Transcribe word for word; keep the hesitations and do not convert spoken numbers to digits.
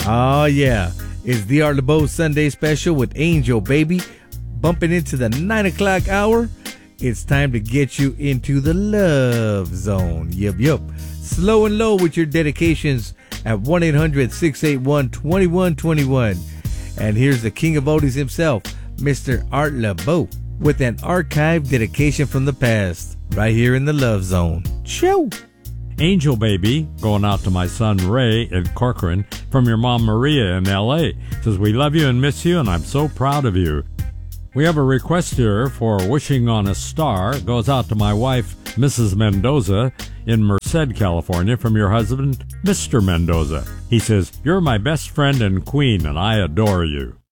Oh, yeah. It's the Art LeBeau Sunday special with Angel Baby. Bumping into the nine o'clock hour. It's time to get you into the love zone. Yup, yup. Slow and low with your dedications at one eight hundred six eight one two one two one. And here's the king of oldies himself, Mister Art LeBeau, with an archive dedication from the past, right here in the love zone. Show! Angel Baby, going out to my son Ray in Corcoran from your mom Maria in L A. Says, we love you and miss you, and I'm so proud of you. We have a request here for Wishing on a Star. It goes out to my wife, Missus Mendoza, in Merced, California, from your husband, Mister Mendoza. He says, you're my best friend and queen, and I adore you.